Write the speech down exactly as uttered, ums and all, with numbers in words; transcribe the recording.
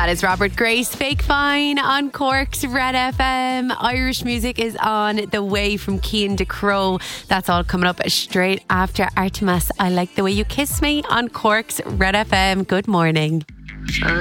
That is Robert Grace, Fake Fine on Cork's Red F M. Irish music is on the way from Cian de Crow. That's all coming up straight after Artemis. I Like the Way You Kiss Me on Cork's Red F M. Good morning.